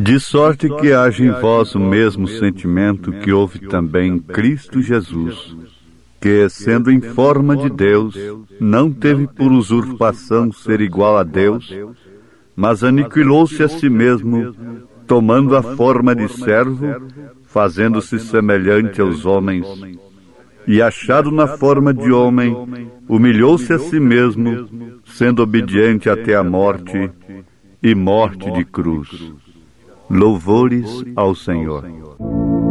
De sorte que haja em vós o mesmo sentimento que houve também em Cristo Jesus, que, sendo em forma de Deus, não teve por usurpação ser igual a Deus, mas aniquilou-se a si mesmo, tomando a forma de servo, fazendo-se semelhante aos homens, e achado na forma de homem, humilhou-se a si mesmo, sendo obediente até a morte, e morte de cruz. Louvores ao Senhor.